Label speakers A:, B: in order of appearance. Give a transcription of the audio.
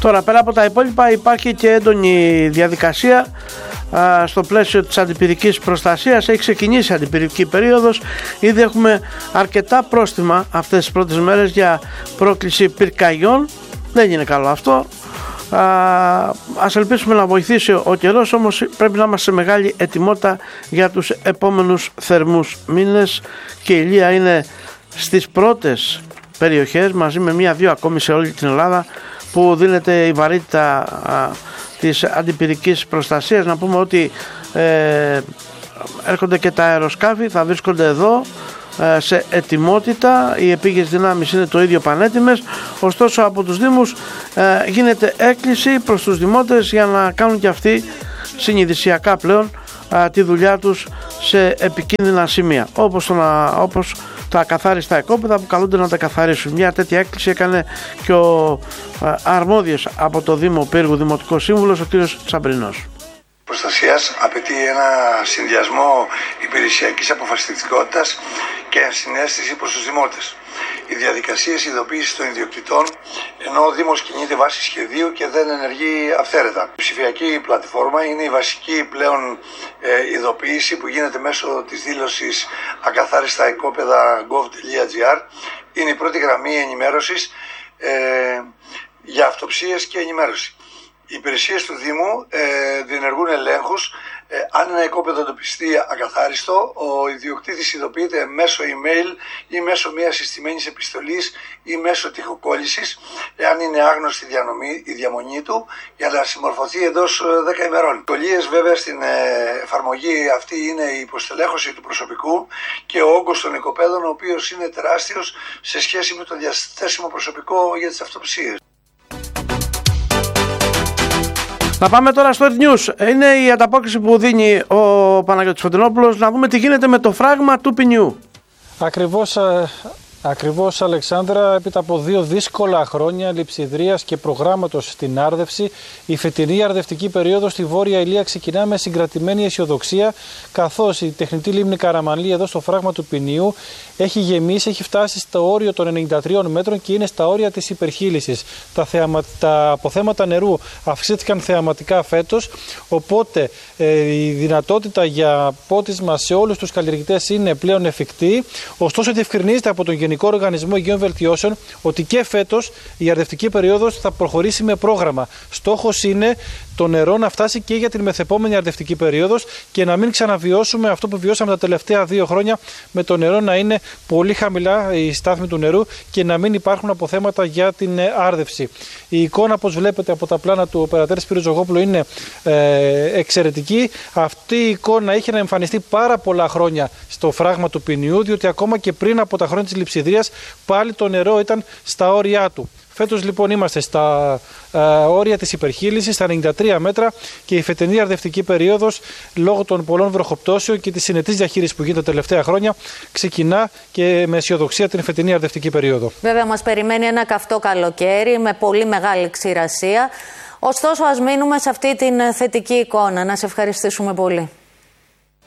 A: Τώρα, πέρα από τα υπόλοιπα, υπάρχει και έντονη διαδικασία στο πλαίσιο της αντιπυρικής προστασίας. Έχει ξεκινήσει η αντιπυρική περίοδος. Ήδη έχουμε αρκετά πρόστιμα αυτές τις πρώτες μέρες για πρόκληση πυρκαγιών. Δεν είναι καλό αυτό. Ας ελπίσουμε να βοηθήσει ο καιρός, όμως πρέπει να είμαστε σε μεγάλη ετοιμότητα για τους επόμενους θερμούς μήνες, και η Ηλία είναι στις πρώτες περιοχές, μαζί με μία-δύο ακόμη σε όλη την Ελλάδα, που δίνεται η βαρύτητα της αντιπυρικής προστασίας. Να πούμε ότι έρχονται και τα αεροσκάφη, θα βρίσκονται εδώ σε ετοιμότητα. Οι επίγειες δυνάμεις είναι το ίδιο πανέτοιμες. Ωστόσο, από τους Δήμους γίνεται έκκληση προς τους δημότες για να κάνουν και αυτοί συνειδησιακά πλέον τη δουλειά τους σε επικίνδυνα σημεία, όπως τα ακαθάριστα οικόπεδα που καλούνται να τα καθαρίσουν. Μια τέτοια έκκληση έκανε και ο αρμόδιος από το Δήμο Πύργου Δημοτικός Σύμβουλος, ο κ. Τσαμπρινός.
B: Προστασίας απαιτεί ένα συνδυασμό υπηρεσιακής αποφασιστικότητας και συναίσθηση προς τους δημότες. Οι διαδικασίες ειδοποίησης των ιδιοκτητών, ενώ ο Δήμος κινείται βάσει σχεδίου και δεν ενεργεί αυθαίρετα. Η ψηφιακή πλατφόρμα είναι η βασική πλέον ειδοποίηση που γίνεται μέσω της δήλωσης ακαθάριστα οικόπεδα gov.gr. Είναι η πρώτη γραμμή ενημέρωσης για αυτοψίες και ενημέρωση. Οι υπηρεσίες του Δήμου διενεργούν ελέγχους. Αν ένα οικόπεδο εντοπιστεί ακαθάριστο, ο ιδιοκτήτης ειδοποιείται μέσω email ή μέσω μιας συστημένης επιστολής ή μέσω τοιχοκόλλησης, εάν είναι άγνωστη η διαμονή του, για να συμμορφωθεί εντός 10 ημερών. Οι δυσκολίες βέβαια στην εφαρμογή αυτή είναι η υποστελέχωση του προσωπικού και ο όγκος των οικοπαίδων, ο οποίος είναι τεράστιος σε σχέση με το διαθέσιμο προσωπικό για τις αυτοψίες.
A: Να πάμε τώρα στο Earth News. Είναι η ανταπόκριση που δίνει ο Παναγιώτης Φωτεινόπουλος. Να δούμε τι γίνεται με το φράγμα του ποινιού.
C: Ακριβώς, Αλεξάνδρα, έπειτα από 2 δύσκολα χρόνια λειψιδρίας και προγράμματος στην άρδευση, η φετινή αρδευτική περίοδος στη Βόρεια Ηλία ξεκινά με συγκρατημένη αισιοδοξία, καθώς η τεχνητή λίμνη Καραμανλή εδώ στο φράγμα του ποινιού έχει γεμίσει, έχει φτάσει στο όριο των 93 μέτρων και είναι στα όρια της υπερχείλησης. Τα αποθέματα νερού αυξήθηκαν θεαματικά φέτος, οπότε η δυνατότητα για πότισμα σε όλους τους καλλιεργητές είναι πλέον εφικτή. Ωστόσο, διευκρινίζεται από τον Γενικό Οργανισμό Υγειών Βελτιώσεων ότι και φέτος η αρδευτική περίοδος θα προχωρήσει με πρόγραμμα. Στόχος είναι το νερό να φτάσει και για την μεθεπόμενη αρδευτική περίοδος και να μην ξαναβιώσουμε αυτό που βιώσαμε τα τελευταία 2 χρόνια, με το νερό να είναι πολύ χαμηλά η στάθμη του νερού και να μην υπάρχουν αποθέματα για την άρδευση. Η εικόνα, όπως βλέπετε από τα πλάνα του οπερατέρ Σπύρου Τζογόπουλου, είναι εξαιρετική. Αυτή η εικόνα είχε να εμφανιστεί πάρα πολλά χρόνια στο φράγμα του ποινιού, διότι ακόμα και πριν από τα χρόνια της λειψιδρίας πάλι το νερό ήταν στα όρια του. Φέτος λοιπόν είμαστε στα όρια της υπερχείλησης, στα 93 μέτρα, και η φετινή αρδευτική περίοδος, λόγω των πολλών βροχοπτώσεων και της συνετής διαχείρισης που γίνεται τα τελευταία χρόνια, ξεκινά και με αισιοδοξία την φετινή αρδευτική περίοδο.
D: Βέβαια μας περιμένει ένα καυτό καλοκαίρι με πολύ μεγάλη ξηρασία. Ωστόσο, ας μείνουμε σε αυτή την θετική εικόνα. Να σε ευχαριστήσουμε πολύ.